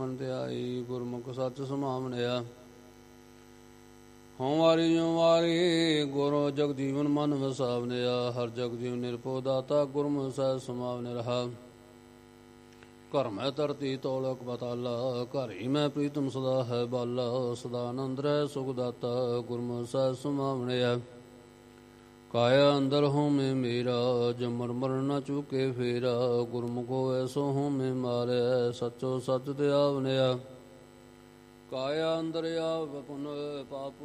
ਮਨ ਧਿਆਈ ਗੁਰਮੁਖ ਸੱਚ ਸਮਾਵਣਿਆ। ਹਉ ਵਾਰੀ ਜਿਉ ਵਾਰੀ ਗੁਰੂ ਜਗਜੀਵਨ ਮਨ ਵਸਾਵਨਿਆ। ਹਰ ਜਗਜੀਵ ਨਿਰਭਉ ਦਾਤਾ ਗੁਰਮੁਖ ਸਹਿਜ ਸਮਾਵਨ ਰਹਾ। ਘਰ ਮੈਂ ਧਰਤੀ ਤੋਲਕ ਬਤਾਲਾ ਘਰ ਹੀ ਮੈਂ ਪ੍ਰੀਤਮ ਸਦਾ ਹੈ ਬਾਲਾ। ਸਦਾ ਆਨੰਦ ਰਹਿ ਸੁਖ ਦਾਤਾ ਗੁਰਮੁਖ ਸਹਿਜ ਸਮਾਵਣਿਆ। ਕਾਇਆ ਅੰਦਰ ਹੋਮੇ ਮੇਰਾ ਜਮਰ ਮਰ ਨ ਚੁਕੇ ਫੇਰਾ। ਗੁਰਮੁਖ ਹੋਇ ਸੋ ਹੋਮੇ ਮਾਰੈ ਸਚੋ ਸਚ ਧਿਆਵਨਿਆ। ਕਾਇਆ ਅੰਦਰ ਆਵ ਪੁਨ ਪਾਪ